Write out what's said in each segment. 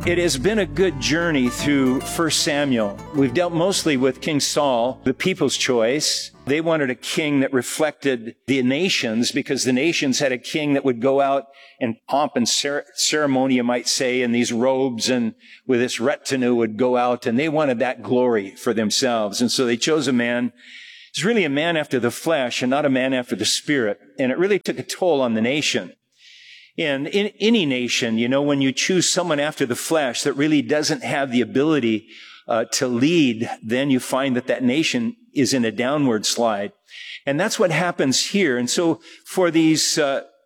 It has been a good journey through 1 Samuel. We've dealt mostly with King Saul, the people's choice. They wanted a king that reflected the nations because the nations had a king that would go out in pomp and ceremony, you might say, in these robes and with this retinue would go out, and they wanted that glory for themselves. And so they chose a man. He's really a man after the flesh and not a man after the spirit. And it really took a toll on the nation. And in any nation, you know, when you choose someone after the flesh that really doesn't have the ability to lead, then you find that that nation is in a downward slide. And that's what happens here. And so for these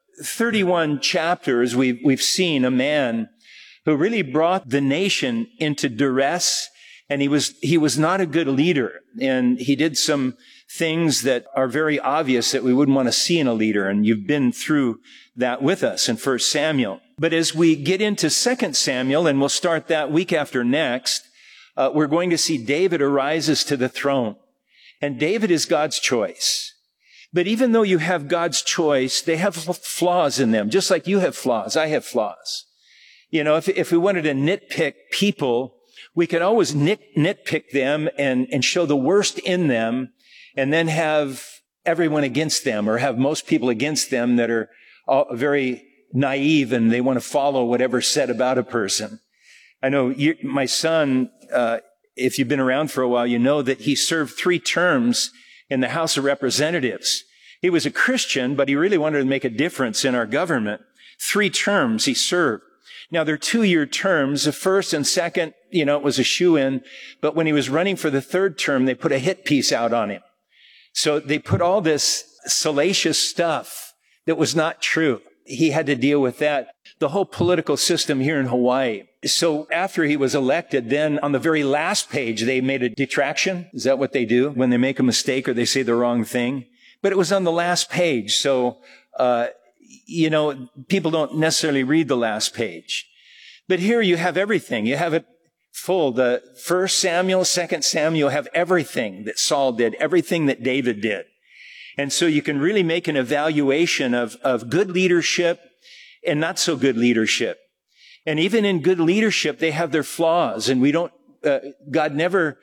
31 chapters, we've seen a man who really brought the nation into duress, and he was not a good leader. And he did some things that are very obvious that we wouldn't want to see in a leader. And you've been through that with us in 1 Samuel. But as we get into 2 Samuel, and we'll start that week after next, we're going to see David arises to the throne. And David is God's choice. But even though you have God's choice, they have flaws in them, just like you have flaws. I have flaws. You know, if we wanted to nitpick people, we could always nitpick them and show the worst in them, and then have everyone against them, or have most people against them that are all very naive and they want to follow whatever's said about a person. I know my son, if you've been around for a while, you know that he served 3 terms in the House of Representatives. He was a Christian, but he really wanted to make a difference in our government. 3 terms he served. Now, they're 2-year terms. The first and second, you know, it was a shoo-in. But when he was running for the 3rd term, they put a hit piece out on him. So they put all this salacious stuff that was not true. He had to deal with that. The whole political system here in Hawaii. So after he was elected, then on the very last page, they made a detraction. Is that what they do when they make a mistake or they say the wrong thing? But it was on the last page. So, you know, people don't necessarily read the last page. But here you have everything. You have it full. The 1 Samuel, 2 Samuel have everything that Saul did, everything that David did. And so you can really make an evaluation of good leadership and not so good leadership. And even in good leadership, they have their flaws, and we don't, God never,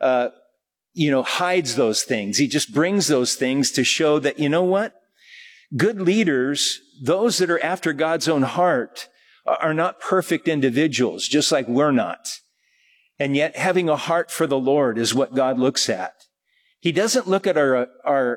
hides those things. He just brings those things to show that, you know what? Good leaders, those that are after God's own heart, are not perfect individuals, just like we're not. And yet having a heart for the Lord is what God looks at. He doesn't look at our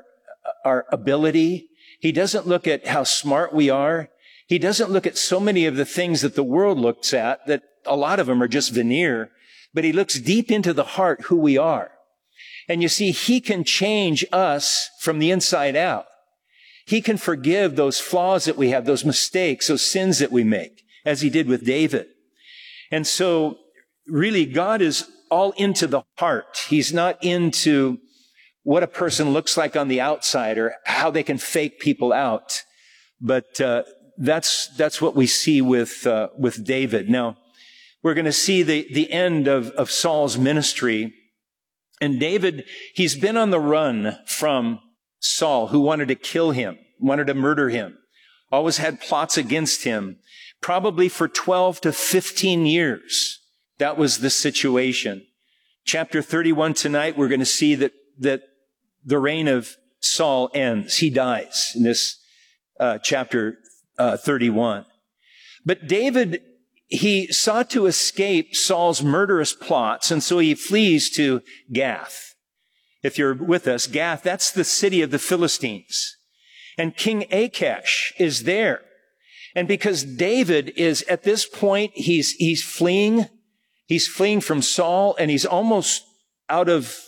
ability. He doesn't look at how smart we are. He doesn't look at so many of the things that the world looks at, that a lot of them are just veneer, but he looks deep into the heart, who we are. And you see, he can change us from the inside out. He can forgive those flaws that we have, those mistakes, those sins that we make, as he did with David. And so really, God is all into the heart. He's not into what a person looks like on the outside or how they can fake people out. But that's what we see with David. Now, we're going to see the end of Saul's ministry. And David, he's been on the run from Saul, who wanted to kill him, wanted to murder him, always had plots against him, probably for 12 to 15 years. That was the situation. Chapter 31 tonight, we're going to see that the reign of Saul ends. He dies in this chapter 31. But David, he sought to escape Saul's murderous plots, and so he flees to Gath. If you're with us, Gath, that's the city of the Philistines. And King Achish is there. And because David is at this point, he's fleeing from Saul, and he's almost out of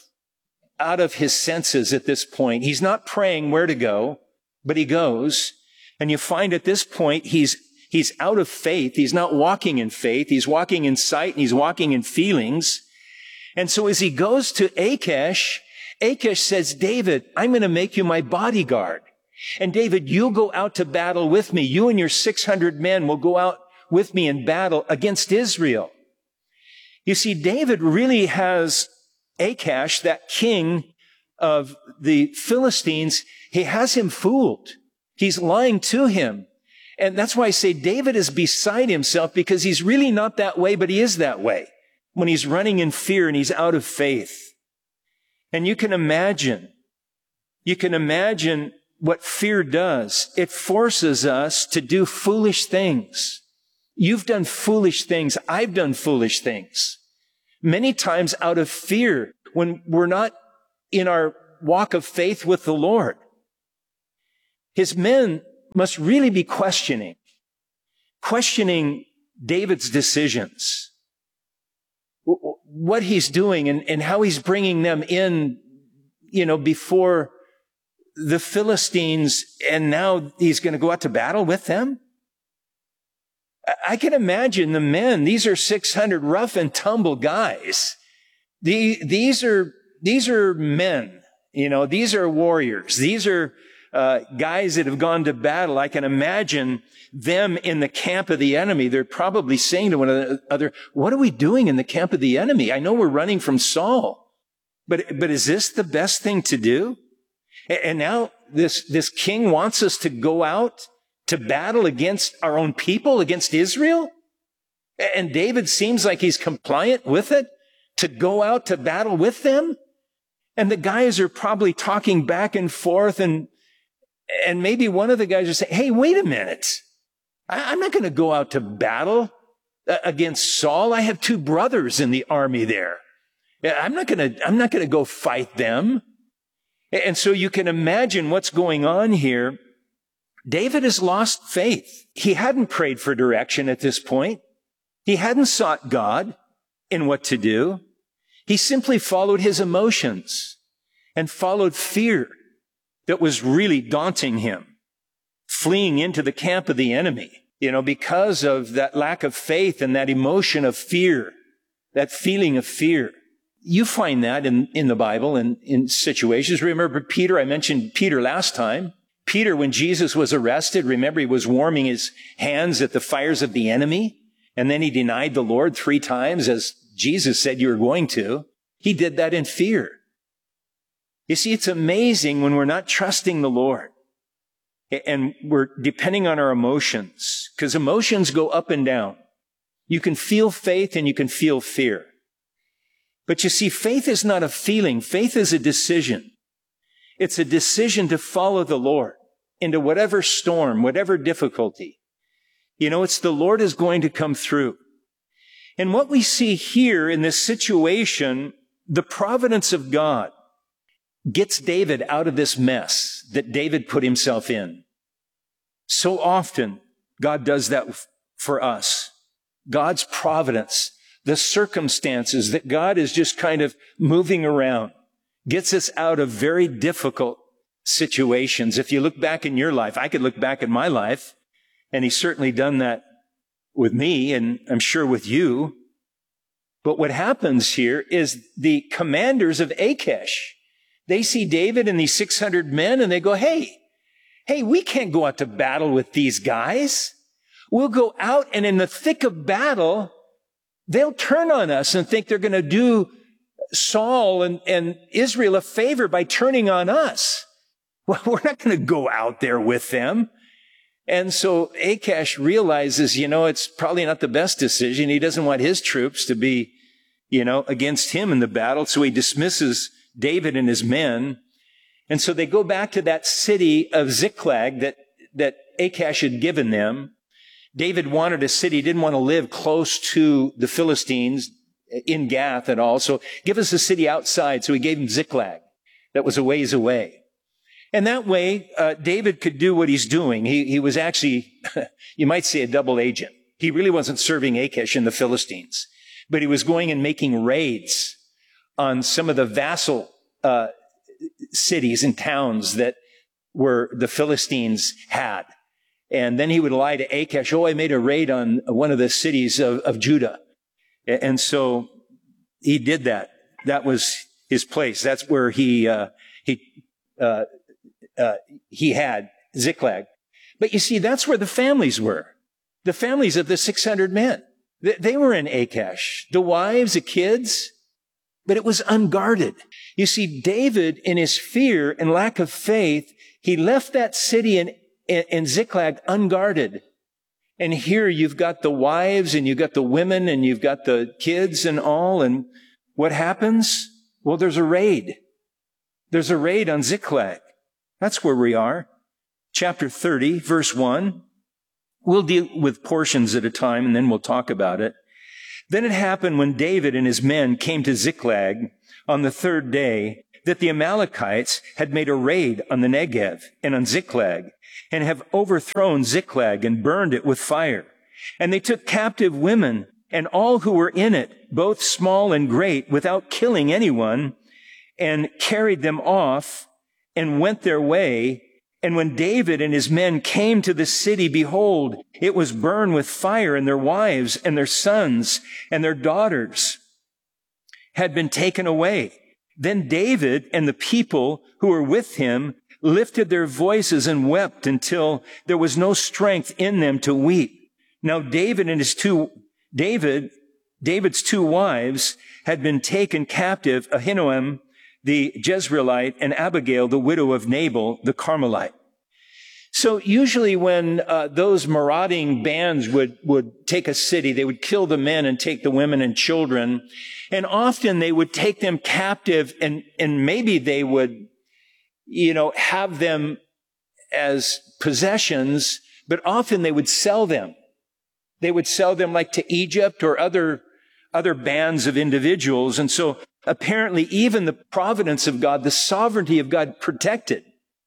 his senses at this point. He's not praying where to go, but he goes. And you find at this point, he's out of faith. He's not walking in faith. He's walking in sight, and he's walking in feelings. And so as he goes to Achish, Achish says, David, I'm going to make you my bodyguard. And David, you'll go out to battle with me. You and your 600 men will go out with me in battle against Israel. You see, David really has Achish, that king of the Philistines, he has him fooled. He's lying to him. And that's why I say David is beside himself, because he's really not that way, but he is that way when he's running in fear and he's out of faith. And you can imagine what fear does. It forces us to do foolish things. You've done foolish things. I've done foolish things. Many times out of fear when we're not in our walk of faith with the Lord. His men must really be questioning David's decisions, what he's doing and how he's bringing them in, before the Philistines, and now he's going to go out to battle with them. I can imagine the men. These are 600 rough and tumble guys. These are men. These are warriors. These are guys that have gone to battle. I can imagine them in the camp of the enemy. They're probably saying to one another, what are we doing in the camp of the enemy? I know we're running from Saul, but is this the best thing to do? And now this king wants us to go out to battle against our own people, against Israel? And David seems like he's compliant with it, to go out to battle with them? And the guys are probably talking back and forth, and maybe one of the guys are saying, hey, wait a minute. I'm not going to go out to battle against Saul. I have 2 brothers in the army there. I'm not going to go fight them. And so you can imagine what's going on here. David has lost faith. He hadn't prayed for direction at this point. He hadn't sought God in what to do. He simply followed his emotions and followed fear that was really daunting him, fleeing into the camp of the enemy, because of that lack of faith and that emotion of fear, that feeling of fear. You find that in the Bible and in situations. Remember Peter? I mentioned Peter last time. Peter, when Jesus was arrested, remember he was warming his hands at the fires of the enemy, and then he denied the Lord 3 times, as Jesus said you were going to. He did that in fear. You see, it's amazing when we're not trusting the Lord and we're depending on our emotions, because emotions go up and down. You can feel faith and you can feel fear. But you see, faith is not a feeling. Faith is a decision. It's a decision to follow the Lord into whatever storm, whatever difficulty. It's the Lord is going to come through. And what we see here in this situation, the providence of God gets David out of this mess that David put himself in. So often, God does that for us. God's providence, the circumstances that God is just kind of moving around, gets us out of very difficult situations. If you look back in your life, I could look back in my life, and he's certainly done that with me, and I'm sure with you. But what happens here is the commanders of Achish, they see David and these 600 men, and they go, hey, we can't go out to battle with these guys. We'll go out, and in the thick of battle, they'll turn on us and think they're going to do Saul and Israel a favor by turning on us. Well, we're not going to go out there with them. And so Achish realizes, it's probably not the best decision. He doesn't want his troops to be, against him in the battle. So he dismisses David and his men. And so they go back to that city of Ziklag that Achish had given them. David wanted a city, didn't want to live close to the Philistines in Gath at all. So give us a city outside. So he gave him Ziklag. That was a ways away. And that way, David could do what he's doing. He was actually, you might say, a double agent. He really wasn't serving Achish and the Philistines, but he was going and making raids on some of the vassal cities and towns that were the Philistines had. And then he would lie to Achish, I made a raid on one of the cities of Judah. And so he did that. That was his place. That's where he had Ziklag. But you see, that's where the families were. The families of the 600 men. They were in Achish. The wives, the kids. But it was unguarded. You see, David, in his fear and lack of faith, he left that city in Ziklag unguarded. And here you've got the wives and you've got the women and you've got the kids and all. And what happens? Well, there's a raid. There's a raid on Ziklag. That's where we are. Chapter 30, verse 1. We'll deal with portions at a time and then we'll talk about it. Then it happened when David and his men came to Ziklag on the third day that the Amalekites had made a raid on the Negev and on Ziklag and have overthrown Ziklag and burned it with fire. And they took captive women and all who were in it, both small and great, without killing anyone, and carried them off and went their way. And when David and his men came to the city, behold, it was burned with fire, and their wives and their sons and their daughters had been taken away. Then David and the people who were with him lifted their voices and wept until there was no strength in them to weep. Now David's two wives had been taken captive, Ahinoam the Jezreelite and Abigail, the widow of Nabal, the Carmelite. So usually when those marauding bands would take a city, they would kill the men and take the women and children. And often they would take them captive and maybe they would, have them as possessions, but often they would sell them. They would sell them like to Egypt or other bands of individuals. And so apparently even the providence of God, the sovereignty of God protected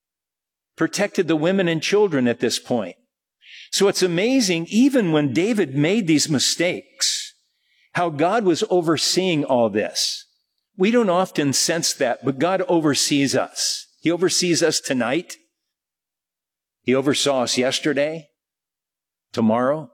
the women and children at this point. So it's amazing, even when David made these mistakes, how God was overseeing all this. We don't often sense that, but God oversees us. He oversees us tonight. He oversaw us yesterday, tomorrow.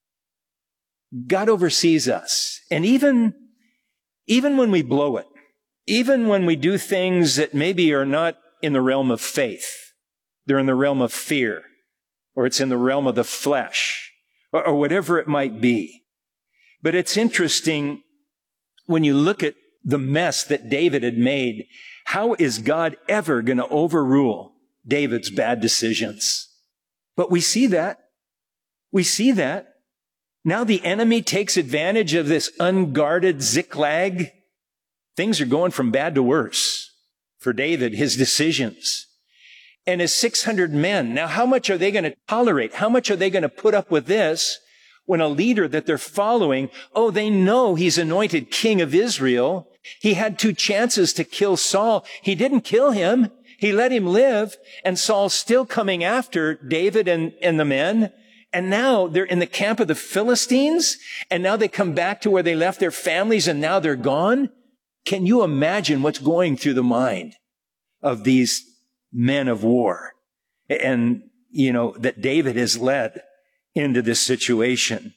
God oversees us. And even when we blow it, even when we do things that maybe are not in the realm of faith, they're in the realm of fear, or it's in the realm of the flesh, or whatever it might be. But it's interesting when you look at the mess that David had made, how is God ever going to overrule David's bad decisions? But we see that. We see that. Now the enemy takes advantage of this unguarded Ziklag. Things are going from bad to worse for David, his decisions. And his 600 men. Now, how much are they going to tolerate? How much are they going to put up with this when a leader that they're following, they know he's anointed king of Israel. He had 2 chances to kill Saul. He didn't kill him. He let him live. And Saul's still coming after David and the men. And now they're in the camp of the Philistines. And now they come back to where they left their families and now they're gone. Can you imagine what's going through the mind of these men of war and, that David has led into this situation?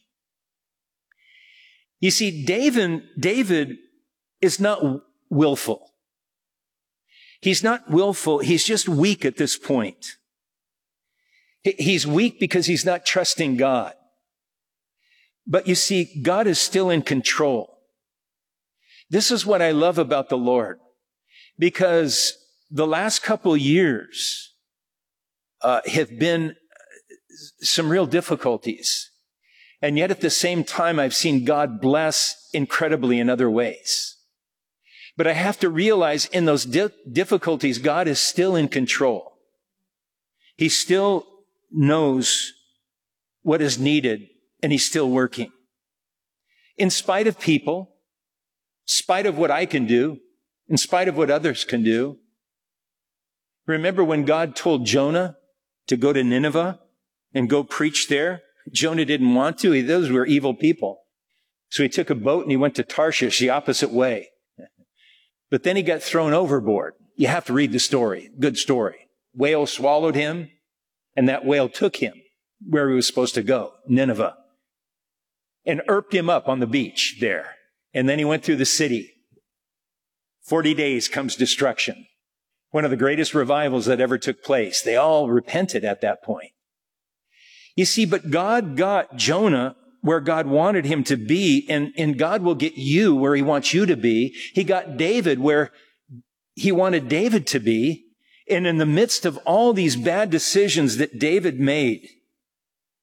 You see, David is not willful. He's not willful. He's just weak at this point. He's weak because he's not trusting God. But you see, God is still in control. This is what I love about the Lord, because the last couple years have been some real difficulties. And yet at the same time, I've seen God bless incredibly in other ways. But I have to realize in those difficulties, God is still in control. He still knows what is needed, and he's still working. In spite of people, in spite of what I can do, in spite of what others can do. Remember when God told Jonah to go to Nineveh and go preach there? Jonah didn't want to. Those were evil people. So he took a boat and he went to Tarshish, the opposite way. But then he got thrown overboard. You have to read the story. Good story. Whale swallowed him, and that whale took him where he was supposed to go, Nineveh, and irped him up on the beach there. And then he went through the city. 40 days comes destruction. One of the greatest revivals that ever took place. They all repented at that point. You see, but God got Jonah where God wanted him to be, and God will get you where he wants you to be. He got David where he wanted David to be. And in the midst of all these bad decisions that David made,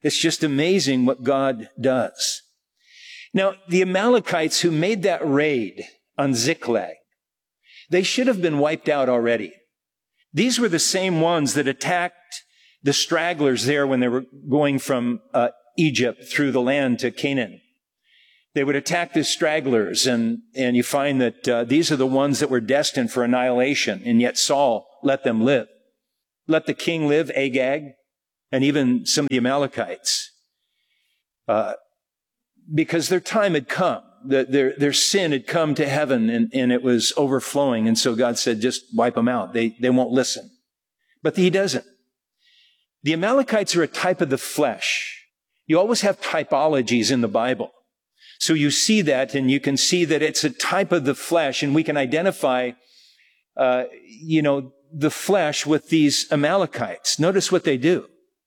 It's just amazing what God does. Now, the Amalekites who made that raid on Ziklag, they should have been wiped out already. These were the same ones that attacked the stragglers there when they were going from Egypt through the land to Canaan. They would attack the stragglers, and you find that these are the ones that were destined for annihilation, and yet Saul let them live. Let the king live, Agag, and even some of the Amalekites, because their time had come. Their sin had come to heaven, and it was overflowing, and so God said, just wipe them out. They won't listen. But he doesn't. The Amalekites are a type of the flesh. You always have typologies in the Bible. So you see that, and you can see that it's a type of the flesh, and we can identify, the flesh with these Amalekites. Notice what they do.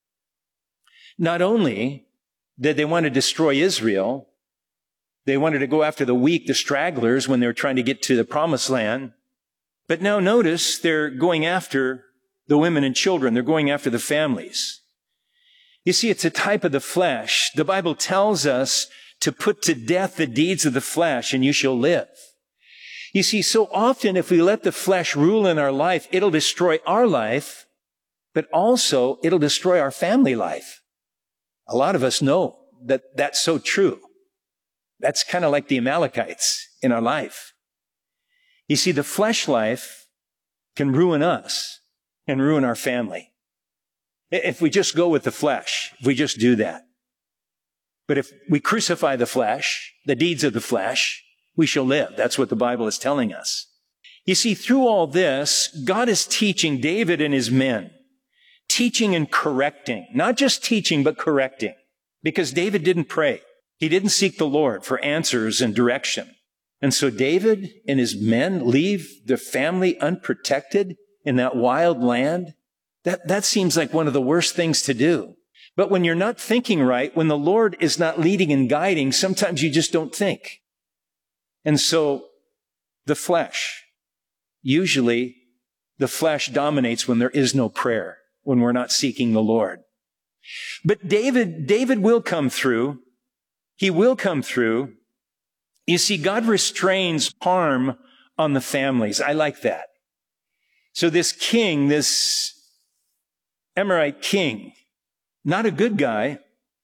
Not only did they want to destroy Israel, they wanted to go after the weak, the stragglers, when they were trying to get to the promised land. But now notice they're going after the women and children. They're going after the families. You see, it's a type of the flesh. The Bible tells us to put to death the deeds of the flesh, and you shall live. You see, so often if we let the flesh rule in our life, it'll destroy our life, but also it'll destroy our family life. A lot of us know that that's so true. That's kind of like the Amalekites in our life. You see, the flesh life can ruin us and ruin our family. If we just go with the flesh, if we just do that. But if we crucify the flesh, the deeds of the flesh, we shall live. That's what the Bible is telling us. You see, through all this, God is teaching David and his men, teaching and correcting, not just teaching, but correcting, because David didn't pray. He didn't seek the Lord for answers and direction. And so David and his men leave their family unprotected in that wild land. That seems like one of the worst things to do. But when you're not thinking right, when the Lord is not leading and guiding, sometimes you just don't think. And so the flesh, usually the flesh dominates when there is no prayer, when we're not seeking the Lord. But David will come through. He will come through. You see, God restrains harm on the families. I like that. So this king, this Amorite king, not a good guy,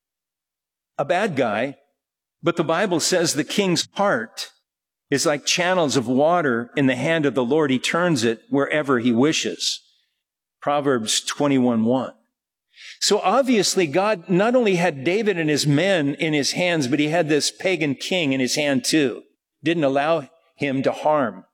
a bad guy, but the Bible says the king's heart is like channels of water in the hand of the Lord. He turns it wherever he wishes. Proverbs 21:1. So obviously God not only had David and his men in his hands, but he had this pagan king in his hand too. Didn't allow him to harm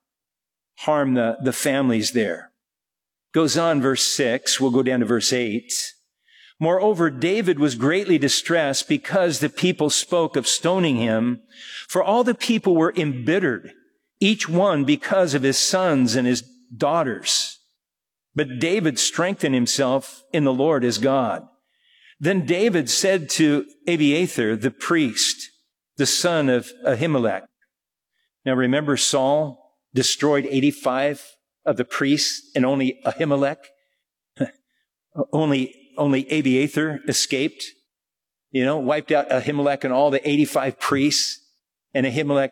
the families there. Goes on, verse 6. We'll go down to verse 8. Moreover, David was greatly distressed because the people spoke of stoning him, for all the people were embittered, each one because of his sons and his daughters. But David strengthened himself in the Lord his God. Then David said to Abiathar, the priest, the son of Ahimelech. Now remember, Saul destroyed 85 of the priests, and only Ahimelech, only Abiathar escaped, wiped out Ahimelech and all the 85 priests, and Abiathar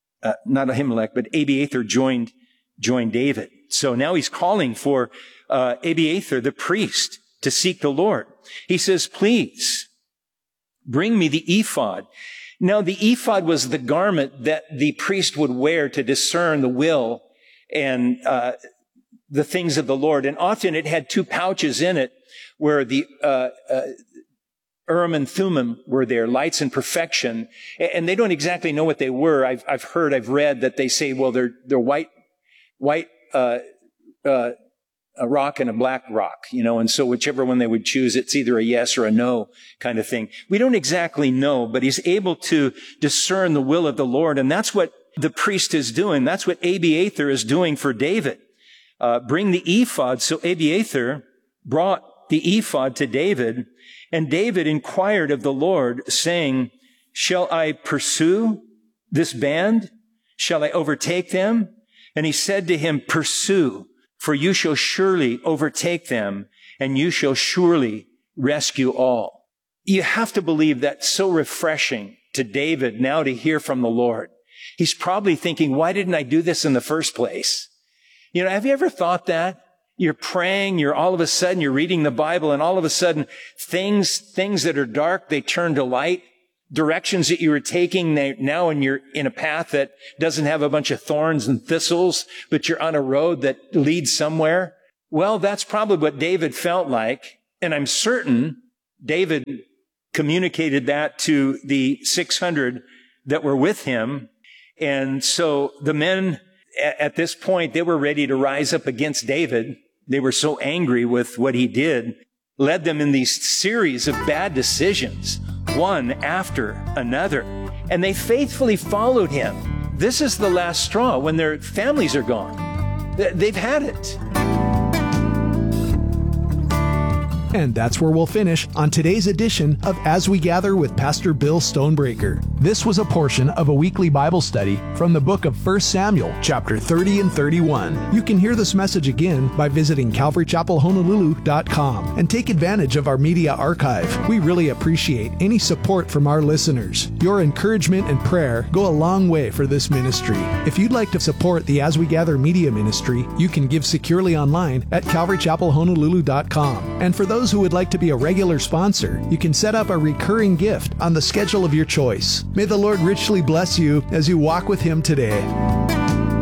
joined David. So now he's calling for Abiathar, the priest, to seek the Lord. He says, please, bring me the ephod. Now the ephod was the garment that the priest would wear to discern the will and the things of the Lord. And often it had two pouches in it where the Urim and Thummim were there, lights in perfection. And they don't exactly know what they were. I've read that they say, well, they're white, a rock and a black rock, and so whichever one they would choose, it's either a yes or a no kind of thing. We don't exactly know, but he's able to discern the will of the Lord, and that's what the priest is doing. That's what Abiathar is doing for David. Bring the ephod. So Abiathar brought the ephod to David, and David inquired of the Lord, saying, shall I pursue this band? Shall I overtake them? And he said to him, pursue, for you shall surely overtake them, and you shall surely rescue all. You have to believe that's so refreshing to David now to hear from the Lord. He's probably thinking, why didn't I do this in the first place? You know, have you ever thought that? You're praying, all of a sudden, you're reading the Bible, and all of a sudden, things that are dark, they turn to light. Directions that you were taking now, and you're in a path that doesn't have a bunch of thorns and thistles, but you're on a road that leads somewhere. Well, that's probably what David felt like. And I'm certain David communicated that to the 600 that were with him. And so the men at this point, they were ready to rise up against David. They were so angry with what he did, led them in these series of bad decisions, one after another. And they faithfully followed him. This is the last straw when their families are gone. They've had it. And that's where we'll finish on today's edition of As We Gather with Pastor Bill Stonebreaker. This was a portion of a weekly Bible study from the book of 1 Samuel, chapter 30 and 31. You can hear this message again by visiting CalvaryChapelHonolulu.com and take advantage of our media archive. We really appreciate any support from our listeners. Your encouragement and prayer go a long way for this ministry. If you'd like to support the As We Gather media ministry, you can give securely online at CalvaryChapelHonolulu.com. And for those who would like to be a regular sponsor, you can set up a recurring gift on the schedule of your choice. May the Lord richly bless you as you walk with Him today.